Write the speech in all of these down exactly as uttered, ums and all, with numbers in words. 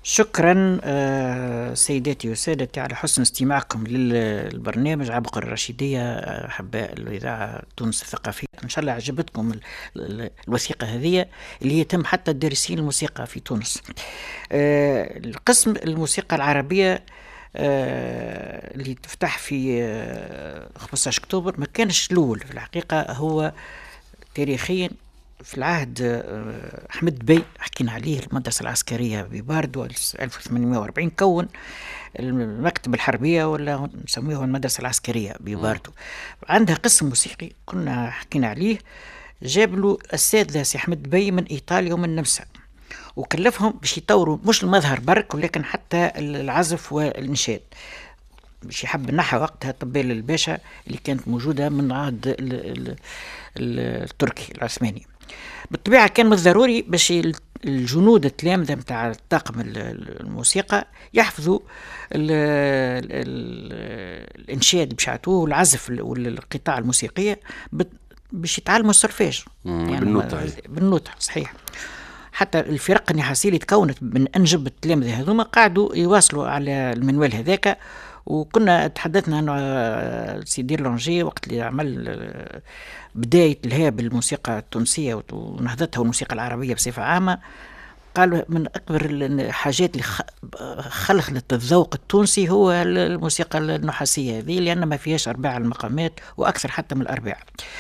شكرا آه، سيداتي وسادتي على حسن استماعكم للبرنامج عبقر الرشيدية، آه، أحباء الإذاعة تونس الثقافية. إن شاء الله عجبتكم ال- ال- الوثيقة هذه اللي يتم حتى الدارسين الموسيقى في تونس. آه، القسم الموسيقى العربية آه، اللي تفتح في آه، خمسة عشر أكتوبر ما كانش الأول في الحقيقة. هو تاريخيا في العهد آه، أحمد بي حكينا عليه، المدرسة العسكرية بباردو ألف وثمانمائة وأربعين كون المكتب الحربية ولا نسميه المدرسة العسكرية بباردو. عندها قسم موسيقي كنا حكينا عليه، جاب له السادة سي أحمد بي من إيطاليا ومن النمسا، وكلفهم باش يطوروا مش المظهر برك ولكن حتى العزف والإنشاد. باش يحب النحو وقتها طبال الباشا اللي كانت موجودة من عهد ال- ال- ال- التركي العثماني. بالطبيعة كان من الضروري باش الجنود التلامذة متاع الطاقم ال- ال- الموسيقى يحفظوا ال ال الإنشاد باش يعطوه والعزف والقطاع الموسيقية بت- باش يتعلموا السولفيج، يعني بالنوتة هي. بالنوتة صحيح. حتى الفرق النحاسية اللي تكونت من أنجب التلامذة هذوما قاعدوا يواصلوا على المنوال هذاك. وكنا تحدثنا عن سيدي لونجي وقت اللي عمل آه، بداية الهاب الموسيقى التونسية ونهضتها والموسيقى العربية بصفة عامة. قالوا من أكبر الحاجات اللي خلقت الذوق التونسي هو الموسيقى النحاسية هذه، لأن ما فيهاش أرباع المقامات وأكثر حتى من الأرباع.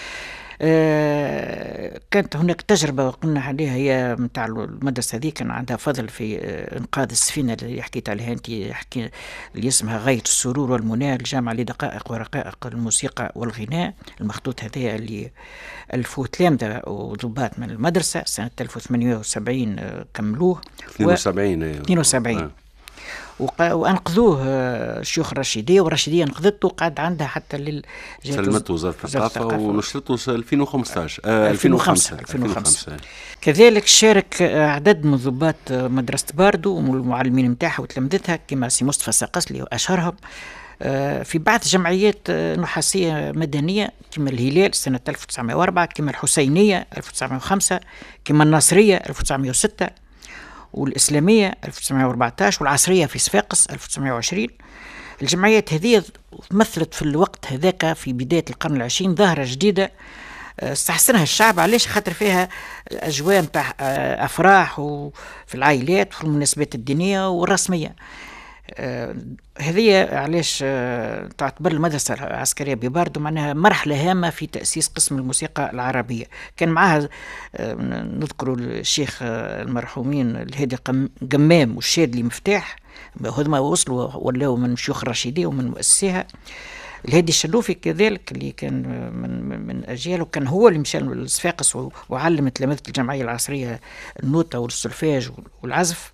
آه كانت هناك تجربة قلنا عليها هي متاع المدرسة هذه، كان عندها فضل في آه إنقاذ السفينة اللي حكيت عليها أنت، حكي اللي اسمها غاية السرور والمنى، الجامعة لدقائق ورقائق الموسيقى والغناء. المخطوط هذا اللي ألفوه تلامذة وضباط من المدرسة سنة ألف وثمانمائة وسبعين آه كملوه اثنين وسبعين و... اثنين وسبعين آه. وأنقذوه الشيوخ الرشيدية، والرشيدية انقذته وقعد عندها حتى لل سلمته وزارة الثقافة ونشرته ألفين وخمسطاش آه ألفين وخمسة ألفين وخمسة. كذلك شارك عدد من ضباط مدرسة باردو والمعلمين متاعها وتلامذتها كما سي مصطفى الساقسلي وأشهرهم في بعض جمعيات نحاسية مدنية كما الهلال سنة ألف وتسعمائة وأربعة، كما الحسينية ألف وتسعمائة وخمسة، كما الناصرية ألف وتسعمائة وستة، والإسلامية ألف وتسعمائة وأربعة عشر، والعصرية في صفاقس ألف وتسعمائة وعشرين. الجمعيات هذه مثلت في الوقت هذاك في بداية القرن العشرين ظاهرة جديدة استحسنها الشعب. علاش؟ خاطر فيها أجواء متاع أفراح وفي العائلات وفي المناسبات الدينية والرسمية. آه هذه علاش آه تعتبر المدرسة العسكرية بباردو معناها مرحلة هامة في تأسيس قسم الموسيقى العربية. كان معها آه نذكر الشيخ آه المرحومين الهادي قمام والشادلي مفتاح، هذما وصلوا ولاو من شيوخ الرشيدية ومن مؤسسيها. الهادي الشلوفي كذلك اللي كان من من أجيال، وكان هو اللي مشى لصفاقس وعلم تلامذة الجمعية العصرية النوتة والسولفاج والعزف.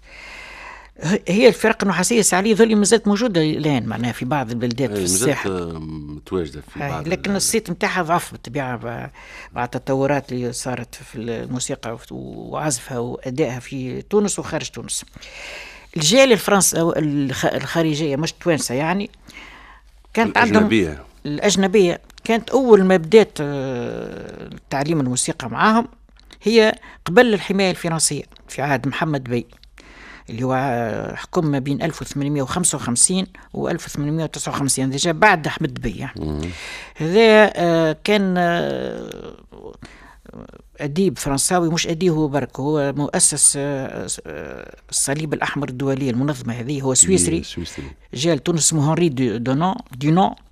هي الفرق النحاسية السعلية ذولي مازالت موجودة الآن معناها في بعض البلدات في الساحل متواجدة في بعض، لكن الصيت نتاعها ضعف بالطبيعة مع التطورات اللي صارت في الموسيقى وعزفها وأدائها في تونس وخارج تونس. الجالية الفرنسية الخارجية مش توانسة يعني كانت الأجنبية. عندهم الأجنبية كانت أول ما بدأت تعليم الموسيقى معاهم هي قبل الحماية الفرنسية في عهد محمد بي اللي هو حكم ما بين ألف وثمانمائة وخمسة وخمسين و ألف وثمانمائة وتسعة وخمسين، هذا جاء بعد أحمد بي. هذا كان أديب فرنساوي، مش أديب هو برك، هو مؤسس الصليب الأحمر الدولي المنظمة هذه، هو سويسري جاء لتونس اسمه هنري دونون دونون